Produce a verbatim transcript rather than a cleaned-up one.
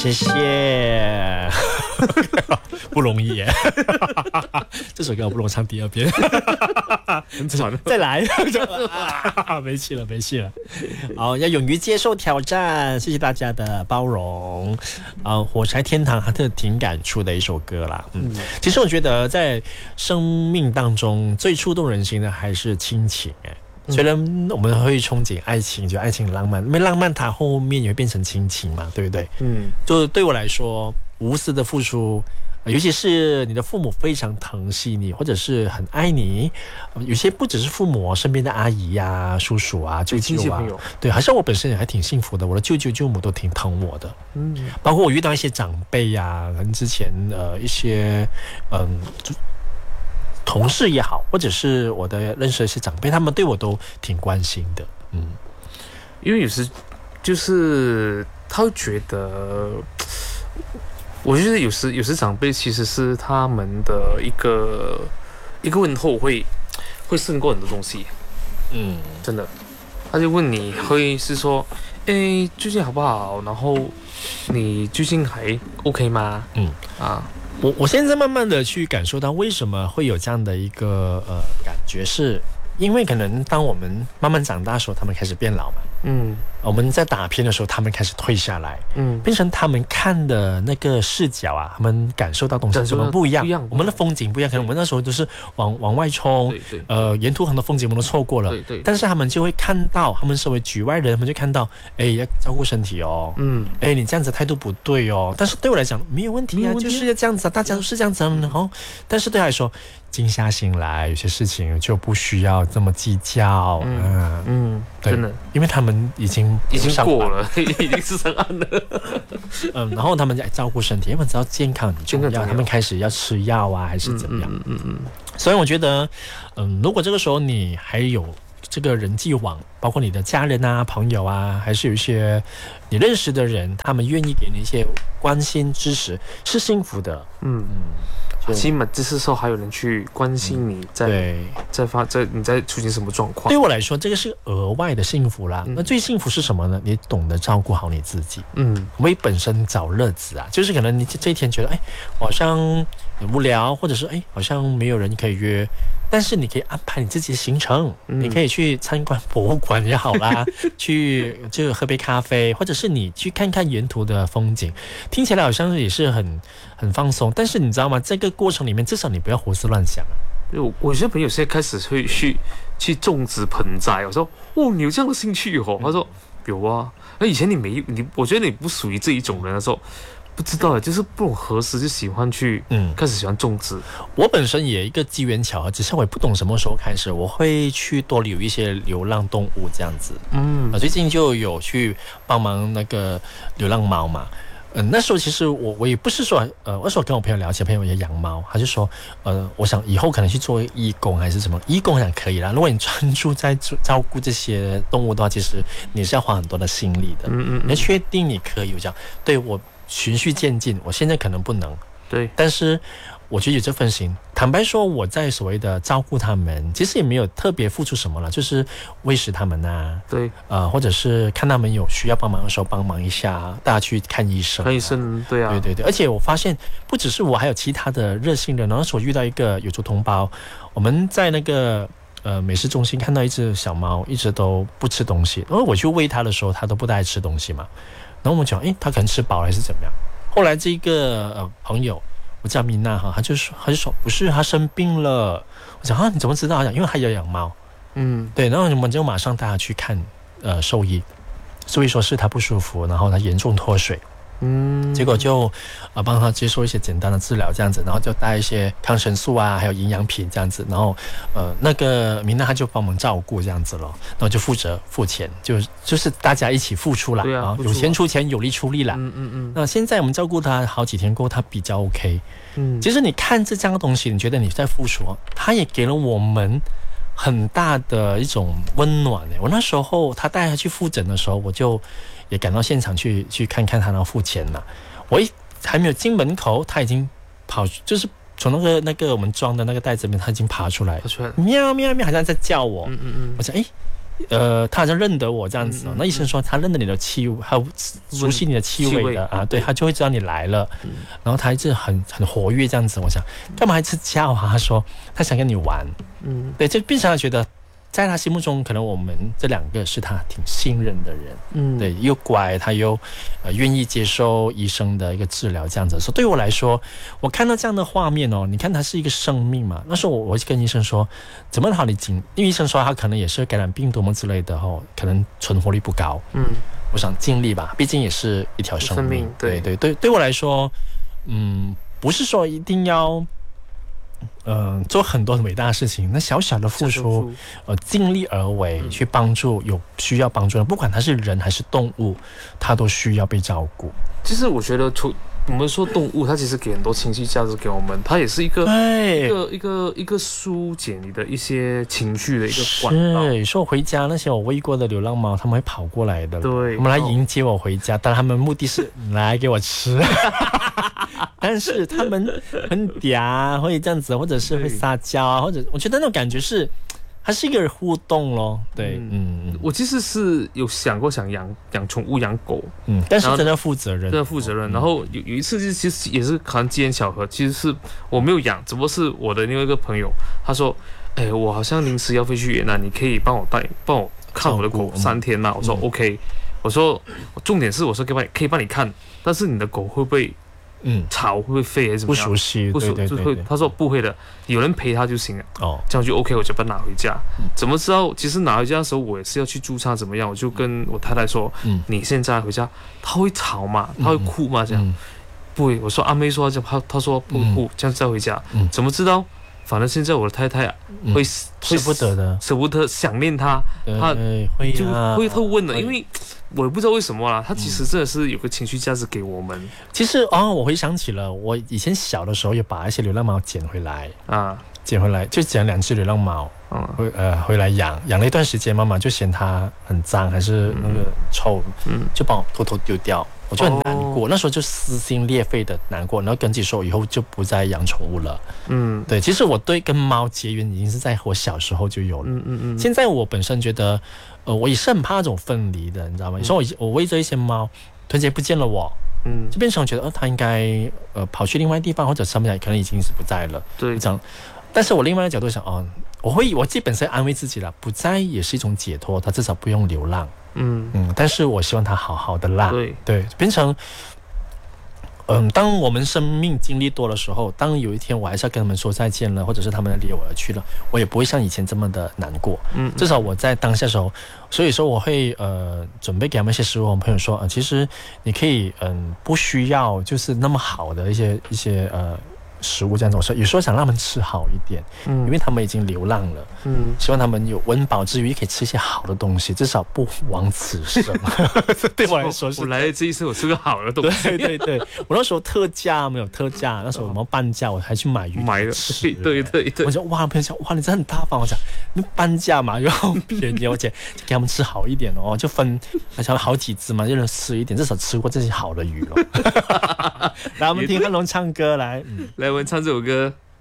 谢谢。不容易耶。这首歌我不容易唱第二遍。 很惨， 再来。啊，没气了没气了。好，要勇于接受挑战，谢谢大家的包容。啊，火柴天堂还是挺感触的一首歌啦。嗯，其实我觉得在生命当中最触动人心的还是亲情哎。虽然我们会憧憬爱情，就爱情浪漫，因为浪漫它后面也会变成亲情嘛，对不对？嗯，就对我来说，无私的付出，尤其是你的父母非常疼惜你，或者是很爱你，有些不只是父母，身边的阿姨呀、啊、叔叔啊、舅舅啊，对，还是我本身也还挺幸福的，我的舅舅舅母都挺疼我的。嗯，包括我遇到一些长辈呀、啊，可能之前呃一些嗯。同事也好，或者是我的认识的一些长辈，他们对我都挺关心的。嗯， 因为有时就是他会觉得，我觉得有时有时长辈其实是他们的一个一个问候会会胜过很多东西。嗯，真的，他就问你会是说，哎，最近好不好？然后你最近还 OK 吗？嗯啊。 我我现在慢慢的去感受到为什么会有这样的一个呃感觉，是因为可能当我们慢慢长大的时候，他们开始变老嘛。嗯，我们在打拼的时候，他们开始退下来，嗯，变成他们看的那个视角啊，他们感受到东西跟我们不一样，我们的风景不一样，可能我们那时候都是往往外冲，呃，沿途很多风景我们都错过了，对对，但是他们就会看到，他们身为局外人，他们就看到，哎，要照顾身体哦，嗯，哎，你这样子态度不对哦，但是对我来讲没有问题啊，就是要这样子啊，大家都是这样子啊，然后，但是对他来说，静下心来，有些事情就不需要这么计较，嗯嗯，真的，因为他们已经已经过了，已经是上岸了。 嗯，然后他们在照顾身体，因为知道健康很重要，他们开始要吃药啊，还是怎么样？嗯嗯嗯。所以我觉得，嗯，如果这个时候你还有这个人际网，包括你的家人啊、朋友啊，还是有一些你认识的人，他们愿意给你一些关心、支持，是幸福的。嗯嗯。 起码这时候还有人去关心你在，在在发在你在出现什么状况。 对我来说，这个是额外的幸福啦。嗯、那最幸福是什么呢？你懂得照顾好你自己。嗯，为本身找乐子啊，就是可能你这一天觉得，哎，好像很无聊，或者是哎，好像没有人可以约。但是你可以安排你自己的行程，嗯、你可以去参观博物馆也好啦，去就喝杯咖啡，或者是你去看看沿途的风景，听起来好像也是很很放松。但是你知道吗？这个过程里面，至少你不要胡思乱想啊。 我我有些朋友现在开始会去去种植盆栽，我说哦，你有这样的兴趣哦？他说有啊。那以前你没你，我觉得你不属于这一种人的时候。不知道，就是不懂何时就喜欢去，嗯，开始喜欢种植。 我本身也一个机缘巧合，只是我也不懂什么时候开始，我会去多留一些流浪动物这样子。嗯，最近就有去帮忙那个流浪猫嘛。嗯，那时候其实我我也不是说，呃，那时候跟我朋友聊起，朋友也养猫，他就说，呃，我想以后可能去做义工还是什么，义工想可以啦。如果你专注在照顾这些动物的话，其实你是要花很多的心力的。嗯嗯，你要确定你可以有这样，对我。循序渐进，我现在可能不能， 对， 但是我觉得有这份心。坦白说，我在所谓的照顾他们，其实也没有特别付出什么了，就是喂食他们啊， 对， 呃，或者是看他们有需要帮忙的时候帮忙一下，大家去看医生、啊， 看医生，对啊， 对对对。而且我发现，不只是我，还有其他的热心人。那时候我遇到一个有族同胞，我们在那个呃美食中心看到一只小猫，一直都不吃东西，然后我去喂它的时候，它都不太爱吃东西嘛。然后我们讲，诶，他可能吃饱了还是怎么样？后来这个呃朋友，我叫米娜哈，他就说，他就说不是，他生病了。我讲啊，你怎么知道？因为他也养猫，嗯，对。然后我们就马上带他去看呃兽医，兽医说是他不舒服，然后他严重脱水。嗯，结果就呃帮他接受一些简单的治疗这样子，然后就带一些抗生素啊，还有营养品这样子，然后呃那个米娜他就帮忙照顾这样子咯，然后就负责付钱，就就是大家一起付出啦， 对啊， 有钱出钱，有力出力啦。嗯嗯嗯。那现在我们照顾他好几天过后，他比较 OK。嗯，其实你看这样的东西，你觉得你在付出，他也给了我们很大的一种温暖。我那时候他带他去复诊的时候，我就也赶到现场去去看看他，然后付钱嘛。我一还没有进门口，他已经跑，就是从那个那个我们装的那个袋子里面，他已经爬出来， 爬出来， 喵喵喵，好像在叫我。嗯嗯嗯。我想，哎， 呃，他好像认得我这样子、哦嗯嗯、 那医生说他认得你的气味，还有熟悉你的气味的啊，对，他就会知道你来了。嗯、然后他一直很很活跃这样子，我想干嘛一直叫啊？他说他想跟你玩，嗯，对，就变成他觉得。在他心目中，可能我们这两个是他挺信任的人，嗯，对，又乖，他又呃愿意接受医生的一个治疗，这样子。所以对我来说，我看到这样的画面哦，你看他是一个生命嘛。那时候我我就跟医生说，怎么好你尽，因为医生说他可能也是感染病毒嘛之类的哦，可能存活率不高，嗯，我想尽力吧，毕竟也是一条生命，生命对对对，对我来说，嗯，不是说一定要。嗯、呃，做很多伟大的事情，那小小的付出，呃，尽力而为，嗯、去帮助有需要帮助的，不管他是人还是动物，他都需要被照顾。 其实我觉得，除我们说动物，它其实给很多情绪价值给我们，它也是一个一个一个一个疏解你的一些情绪的一个管道。 是，说我回家那些我喂过的流浪猫，他们会跑过来的， 对， 他们来迎接我回家，但他们目的是来给我吃。但是他们很嗲，会这样子，或者是会撒娇啊，或者我觉得那种感觉是，它是一个互动咯。对，嗯， 嗯我其实是有想过想养养宠物、养狗， 嗯，但是真的要负责任， 真的负责任。然后有有一次就其实也是好像机缘巧合，其实是我没有养，只不过是我的另外一个朋友，他说，哎、欸，我好像临时要飞去越南，你可以帮我带帮我看我的狗三天嘛？嗯、我说 OK， 我说重点是我说可以帮你可以帮你看，但是你的狗会不会？嗯，吵会不会吠还是怎么样？ 不熟悉， 不熟对对对对就会。他说不会的，有人陪他就行了。哦，这样就 OK， 我就把它拿回家。嗯、怎么知道？其实拿回家的时候，我也是要去驻唱怎么样？我就跟我太太说，嗯，你现在回家，他会吵嘛？他会哭嘛？这样、嗯、不会。我说阿妹说这样，他他说不哭，这样再回家。嗯，怎么知道？反正现在我的太太会、嗯、 舍不得的， 舍不得想念他，他会就会会问的，因为。我也不知道为什么啦，他其实真的是有个情绪价值给我们。 其实哦，我回想起了我以前小的时候，也把一些流浪猫捡回来啊，捡回来就捡两只流浪猫，嗯，回呃回来养，养了一段时间，妈妈就嫌它很脏，还是那个臭，嗯，就帮我偷偷丢掉，我就很难过，哦、那时候就撕心裂肺的难过，然后跟自己说以后就不再养宠物了。嗯，对，其实我对跟猫结缘已经是在我小时候就有了，嗯嗯嗯，现在我本身觉得。呃，我也是很怕那种分离的，你知道吗？有时候我我喂着一些猫，突然间不见了我，嗯，就变成觉得，呃，它应该呃跑去另外地方，或者上面可能已经是不在了，对，这样。但是我另外一个角度想，哦，我会我基本上安慰自己了，不在也是一种解脱，它至少不用流浪，嗯嗯。但是我希望它好好的啦，对对，变成。嗯，当我们生命经历多的时候，当有一天我还是要跟他们说再见了，或者是他们离我而去了，我也不会像以前这么的难过。嗯，至少我在当下的时候，所以说我会呃准备给他们一些食物。我朋友说，呃，其实你可以嗯、呃、不需要就是那么好的一些一些呃食物这样子。我说有时候想让他们吃好一点，嗯，因为他们已经流浪了，嗯，希望他们有温饱之余可以吃一些好的东西，至少不枉此生。对我来说是， 我来这一次我吃个好的东西。 对对对，我那时候特价没有特价，那时候我们半价，我还去买鱼买了吃。对对对， 我说哇，朋友讲哇，你真的很大方。我讲你半价嘛，又便宜，而且给他们吃好一点哦，就分而且好几只嘛，就能吃一点，至少吃过这些好的鱼了。来，我们听汉龙唱歌来， 嗯、来我们唱这首歌。